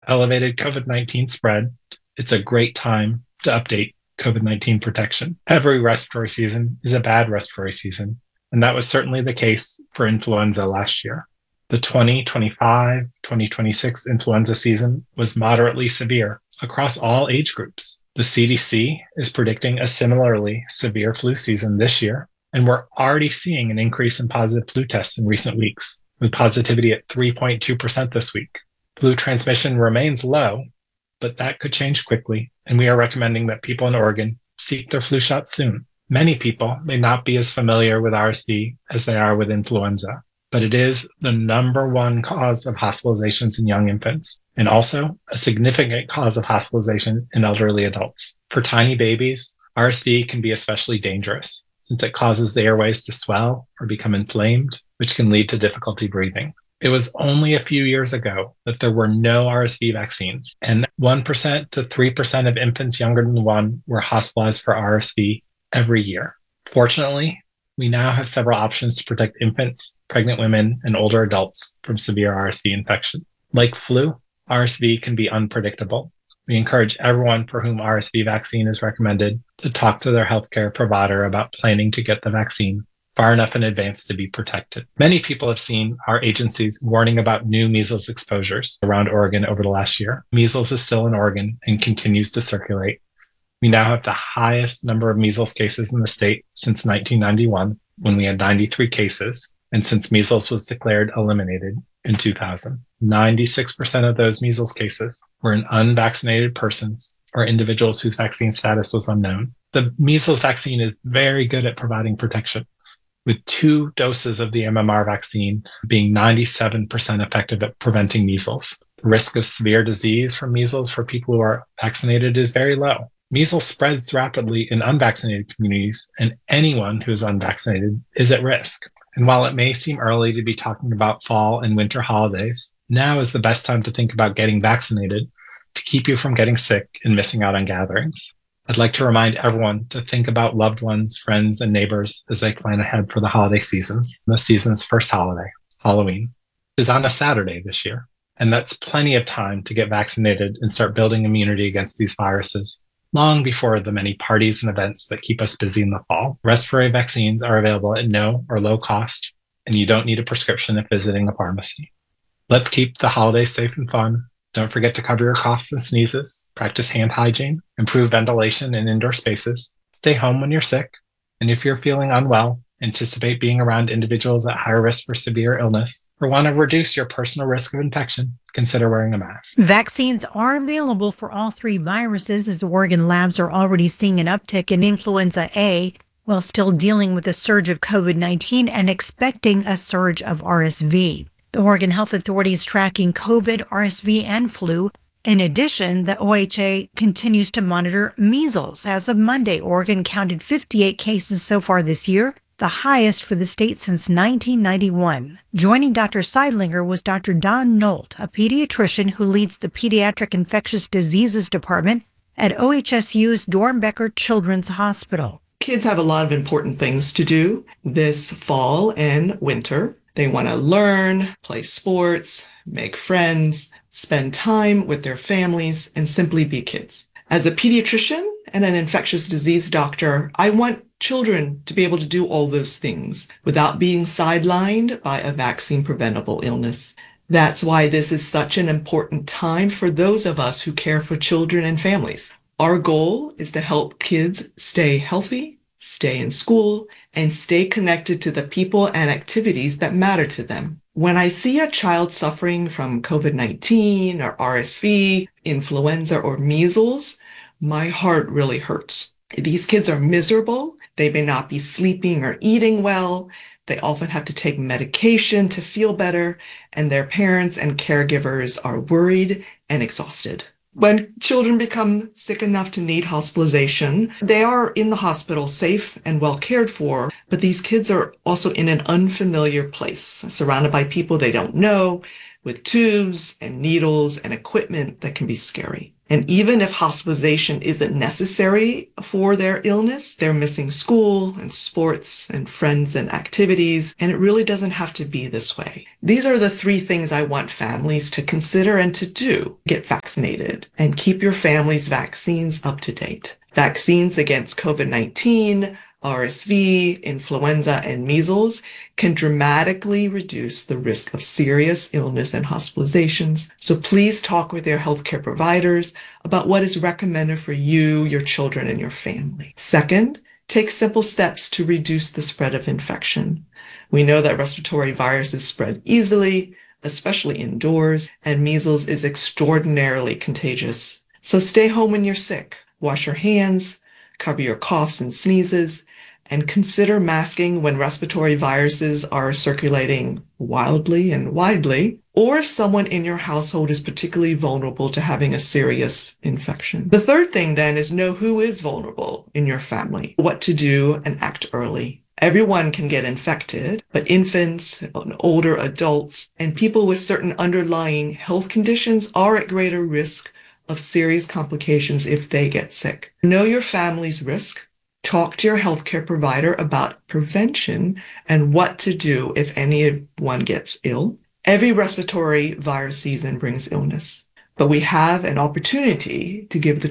elevated COVID-19 spread, it's a great time to update COVID-19 protection. Every respiratory season is a bad respiratory season, and that was certainly the case for influenza last year. The 2025-2026 influenza season was moderately severe across all age groups. The CDC is predicting a similarly severe flu season this year, and we're already seeing an increase in positive flu tests in recent weeks, with positivity at 3.2% this week. Flu transmission remains low, but that could change quickly, and we are recommending that people in Oregon seek their flu shot soon. Many people may not be as familiar with RSV as they are with influenza, but it is the number one cause of hospitalizations in young infants, and also a significant cause of hospitalization in elderly adults. For tiny babies, RSV can be especially dangerous since it causes the airways to swell or become inflamed, which can lead to difficulty breathing. It was only a few years ago that there were no RSV vaccines, and 1% to 3% of infants younger than one were hospitalized for RSV every year. Fortunately, we now have several options to protect infants, pregnant women, and older adults from severe RSV infection. Like flu, RSV can be unpredictable. We encourage everyone for whom RSV vaccine is recommended to talk to their healthcare provider about planning to get the vaccine far enough in advance to be protected. Many people have seen our agencies warning about new measles exposures around Oregon over the last year. Measles is still in Oregon and continues to circulate. We now have the highest number of measles cases in the state since 1991, when we had 93 cases, and since measles was declared eliminated in 2000. 96% of those measles cases were in unvaccinated persons or individuals whose vaccine status was unknown. The measles vaccine is very good at providing protection, with 2 doses of the MMR vaccine being 97% effective at preventing measles. The risk of severe disease from measles for people who are vaccinated is very low. Measles spreads rapidly in unvaccinated communities, and anyone who is unvaccinated is at risk. And while it may seem early to be talking about fall and winter holidays, now is the best time to think about getting vaccinated to keep you from getting sick and missing out on gatherings. I'd like to remind everyone to think about loved ones, friends, and neighbors as they plan ahead for the holiday seasons. The season's first holiday, Halloween, is on a Saturday this year, and that's plenty of time to get vaccinated and start building immunity against these viruses long before the many parties and events that keep us busy in the fall. Respiratory vaccines are available at no or low cost, and you don't need a prescription if visiting a pharmacy. Let's keep the holidays safe and fun. Don't forget to cover your coughs and sneezes, practice hand hygiene, improve ventilation in indoor spaces, stay home when you're sick, and if you're feeling unwell, anticipate being around individuals at higher risk for severe illness, or want to reduce your personal risk of infection, consider wearing a mask. Vaccines are available for all 3 viruses, as Oregon labs are already seeing an uptick in influenza A while still dealing with a surge of COVID-19 and expecting a surge of RSV. The Oregon Health Authority is tracking COVID, RSV, and flu. In addition, the OHA continues to monitor measles. As of Monday, Oregon counted 58 cases so far this year, the highest for the state since 1991. Joining Dr. Seidlinger was Dr. Don Nolt, a pediatrician who leads the Pediatric Infectious Diseases Department at OHSU's Dornbecker Children's Hospital. Kids have a lot of important things to do this fall and winter. They want to learn, play sports, make friends, spend time with their families, and simply be kids. As a pediatrician and an infectious disease doctor, I want children to be able to do all those things without being sidelined by a vaccine-preventable illness. That's why this is such an important time for those of us who care for children and families. Our goal is to help kids stay healthy, stay in school, and stay connected to the people and activities that matter to them. When I see a child suffering from COVID-19 or RSV, influenza, or measles, my heart really hurts. These kids are miserable. They may not be sleeping or eating well. They often have to take medication to feel better, and their parents and caregivers are worried and exhausted. When children become sick enough to need hospitalization, they are in the hospital safe and well cared for, but these kids are also in an unfamiliar place, surrounded by people they don't know. with tubes and needles and equipment that can be scary. And even if hospitalization isn't necessary for their illness, they're missing school and sports and friends and activities, and it really doesn't have to be this way. These are the 3 things I want families to consider and to do. Get vaccinated and keep your family's vaccines up to date. Vaccines against COVID-19, RSV, influenza, and measles can dramatically reduce the risk of serious illness and hospitalizations. So please talk with your healthcare providers about what is recommended for you, your children, and your family. Second, take simple steps to reduce the spread of infection. We know that respiratory viruses spread easily, especially indoors, and measles is extraordinarily contagious. So stay home when you're sick. Wash your hands, cover your coughs and sneezes, and consider masking when respiratory viruses are circulating wildly and widely, or someone in your household is particularly vulnerable to having a serious infection. The third thing then is know who is vulnerable in your family, what to do, and act early. Everyone can get infected, but infants, older adults, and people with certain underlying health conditions are at greater risk of serious complications if they get sick. Know your family's risk. Talk to your healthcare provider about prevention and what to do if anyone gets ill. Every respiratory virus season brings illness, but we have an opportunity to give the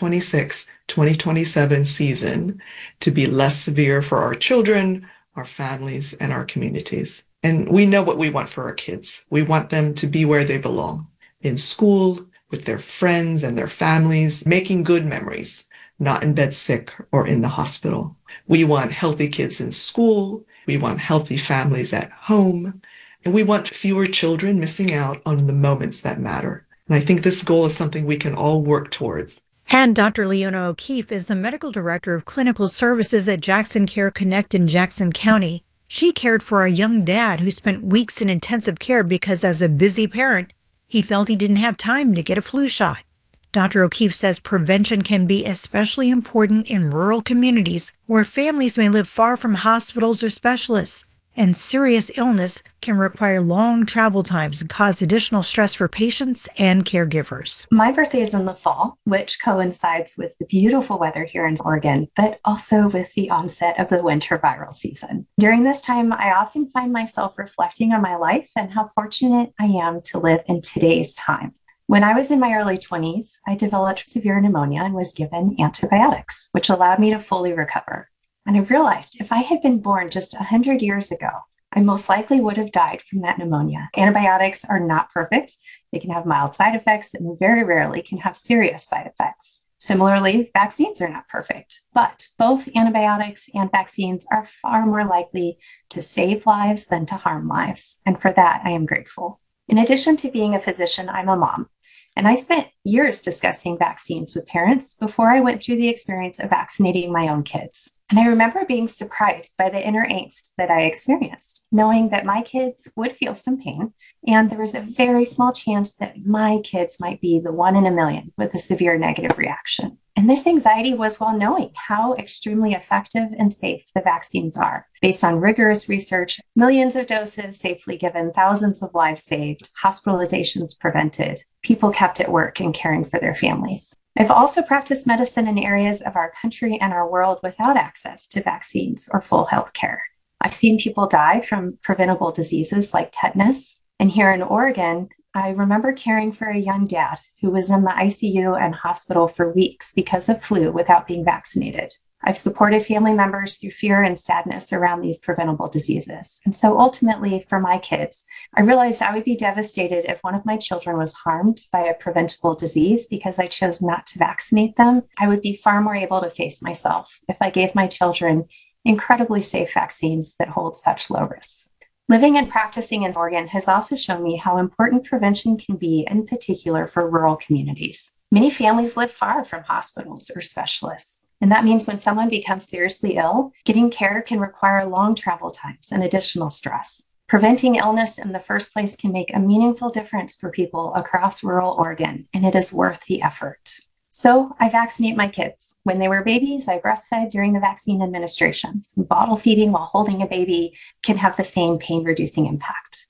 2026-2027 season to be less severe for our children, our families, and our communities. And we know what we want for our kids. We want them to be where they belong, in school, with their friends and their families, making good memories, not in bed sick or in the hospital. We want healthy kids in school. We want healthy families at home. And we want fewer children missing out on the moments that matter. And I think this goal is something we can all work towards. And Dr. Leona O'Keefe is the medical director of clinical services at Jackson Care Connect in Jackson County. She cared for a young dad who spent weeks in intensive care because as a busy parent, he felt he didn't have time to get a flu shot. Dr. O'Keefe says prevention can be especially important in rural communities where families may live far from hospitals or specialists, and serious illness can require long travel times and cause additional stress for patients and caregivers. My birthday is in the fall, which coincides with the beautiful weather here in Oregon, but also with the onset of the winter viral season. During this time, I often find myself reflecting on my life and how fortunate I am to live in today's time. When I was in my early 20s, I developed severe pneumonia and was given antibiotics, which allowed me to fully recover. And I realized if I had been born just 100 years ago, I most likely would have died from that pneumonia. Antibiotics are not perfect. They can have mild side effects and very rarely can have serious side effects. Similarly, vaccines are not perfect, but both antibiotics and vaccines are far more likely to save lives than to harm lives. And for that, I am grateful. In addition to being a physician, I'm a mom. And I spent years discussing vaccines with parents before I went through the experience of vaccinating my own kids. And I remember being surprised by the inner angst that I experienced, knowing that my kids would feel some pain, and there was a very small chance that my kids might be the 1 in a million with a severe negative reaction. And this anxiety was while knowing how extremely effective and safe the vaccines are. Based on rigorous research, millions of doses safely given, thousands of lives saved, hospitalizations prevented, people kept at work and caring for their families. I've also practiced medicine in areas of our country and our world without access to vaccines or full health care. I've seen people die from preventable diseases like tetanus. And here in Oregon, I remember caring for a young dad who was in the ICU and hospital for weeks because of flu without being vaccinated. I've supported family members through fear and sadness around these preventable diseases. And so ultimately, for my kids, I realized I would be devastated if one of my children was harmed by a preventable disease because I chose not to vaccinate them. I would be far more able to face myself if I gave my children incredibly safe vaccines that hold such low risks. Living and practicing in Oregon has also shown me how important prevention can be, in particular for rural communities. Many families live far from hospitals or specialists. And that means when someone becomes seriously ill, getting care can require long travel times and additional stress. Preventing illness in the first place can make a meaningful difference for people across rural Oregon, and it is worth the effort. So I vaccinate my kids. When they were babies, I breastfed during the vaccine administrations. Bottle feeding while holding a baby can have the same pain-reducing impact.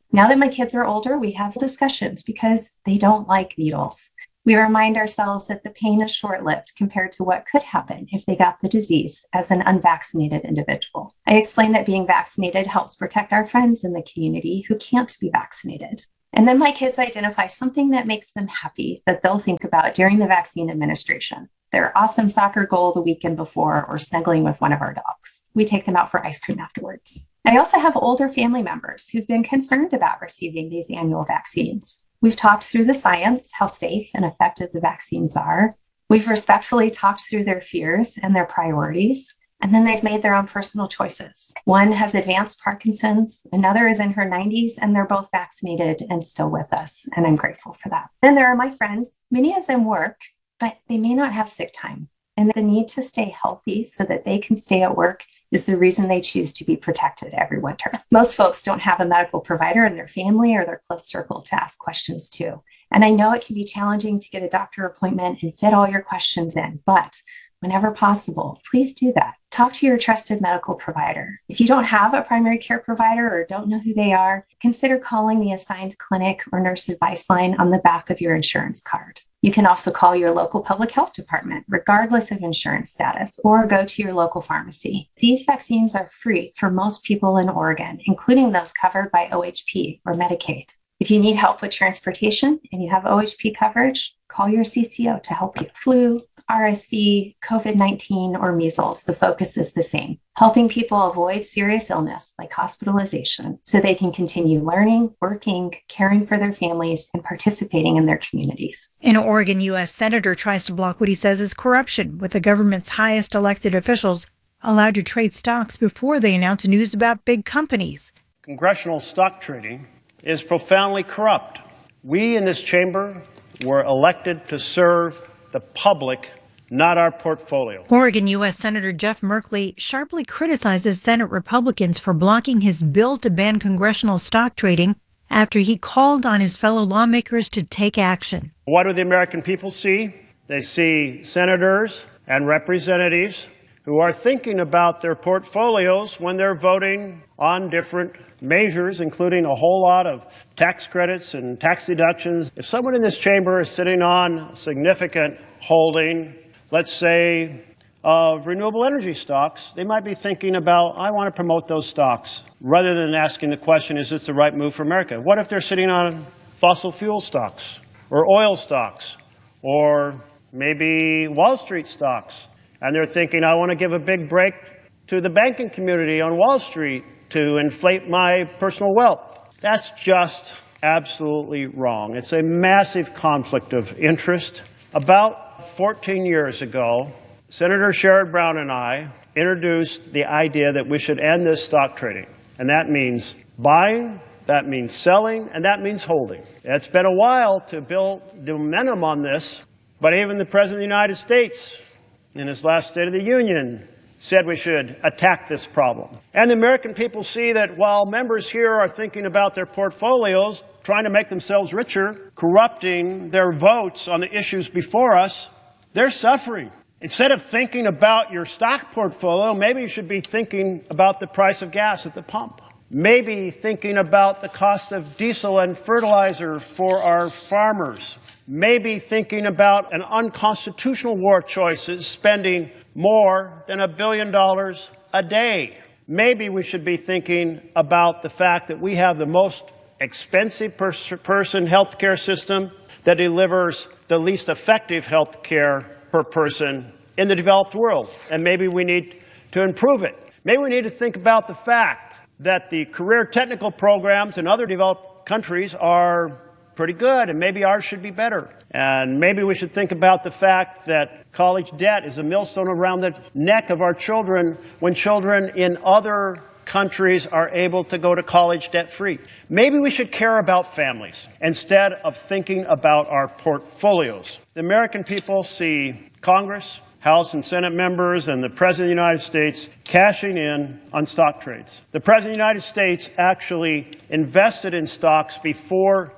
Now that my kids are older, we have discussions because they don't like needles. We remind ourselves that the pain is short-lived compared to what could happen if they got the disease as an unvaccinated individual. I explain that being vaccinated helps protect our friends in the community who can't be vaccinated. And then my kids identify something that makes them happy that they'll think about during the vaccine administration. Their awesome soccer goal the weekend before or snuggling with one of our dogs. We take them out for ice cream afterwards. I also have older family members who've been concerned about receiving these annual vaccines. We've talked through the science, how safe and effective the vaccines are. We've respectfully talked through their fears and their priorities, and then they've made their own personal choices. One has advanced Parkinson's, another is in her 90s, and they're both vaccinated and still with us, and I'm grateful for that. Then there are my friends. Many of them work, but they may not have sick time. And the need to stay healthy so that they can stay at work is the reason they choose to be protected every winter. Most folks don't have a medical provider in their family or their close circle to ask questions to. And I know it can be challenging to get a doctor appointment and fit all your questions in, but whenever possible, please do that. Talk to your trusted medical provider. If you don't have a primary care provider or don't know who they are, consider calling the assigned clinic or nurse advice line on the back of your insurance card. You can also call your local public health department, regardless of insurance status, or go to your local pharmacy. These vaccines are free for most people in Oregon, including those covered by OHP or Medicaid. If you need help with transportation and you have OHP coverage, call your CCO to help you. Flu, RSV, COVID-19, or measles, the focus is the same, helping people avoid serious illness like hospitalization so they can continue learning, working, caring for their families, and participating in their communities. An Oregon U.S. senator tries to block what he says is corruption, with the government's highest elected officials allowed to trade stocks before they announce news about big companies. Congressional stock trading is profoundly corrupt. We in this chamber were elected to serve the public, not our portfolio. Oregon U.S. Senator Jeff Merkley sharply criticizes Senate Republicans for blocking his bill to ban congressional stock trading after he called on his fellow lawmakers to take action. What do the American people see? They see senators and representatives who are thinking about their portfolios when they're voting on different measures, including a whole lot of tax credits and tax deductions. If someone in this chamber is sitting on significant holding, let's say, of renewable energy stocks, they might be thinking about, I want to promote those stocks, rather than asking the question, is this the right move for America? What if they're sitting on fossil fuel stocks, or oil stocks, or maybe Wall Street stocks, and they're thinking, I want to give a big break to the banking community on Wall Street to inflate my personal wealth? That's just absolutely wrong. It's a massive conflict of interest. About 14 years ago, Senator Sherrod Brown and I introduced the idea that we should end this stock trading. And that means buying, that means selling, and that means holding. It's been a while to build momentum on this, but even the President of the United States, in his last State of the Union, said we should attack this problem. And the American people see that while members here are thinking about their portfolios, trying to make themselves richer, corrupting their votes on the issues before us, they're suffering. Instead of thinking about your stock portfolio, maybe you should be thinking about the price of gas at the pump. Maybe thinking about the cost of diesel and fertilizer for our farmers. Maybe thinking about an unconstitutional war choices, spending more than $1 billion a day. Maybe we should be thinking about the fact that we have the most expensive person health care system that delivers the least effective health care per person in the developed world. And maybe we need to improve it. Maybe we need to think about the fact that the career technical programs in other developed countries are pretty good, and maybe ours should be better. And maybe we should think about the fact that college debt is a millstone around the neck of our children when children in other countries are able to go to college debt-free. Maybe we should care about families instead of thinking about our portfolios. The American people see Congress, House and Senate members, and the President of the United States cashing in on stock trades. The President of the United States actually invested in stocks before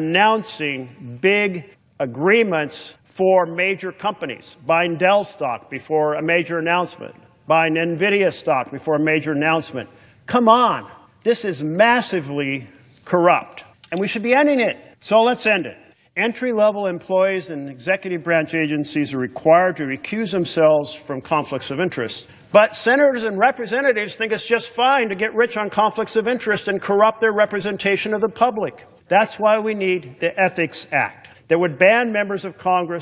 announcing big agreements for major companies, buying Dell stock before a major announcement, buying NVIDIA stock before a major announcement. Come on, this is massively corrupt, and we should be ending it. So let's end it. Entry-level employees in executive branch agencies are required to recuse themselves from conflicts of interest. But senators and representatives think it's just fine to get rich on conflicts of interest and corrupt their representation of the public. That's why we need the Ethics Act that would ban members of Congress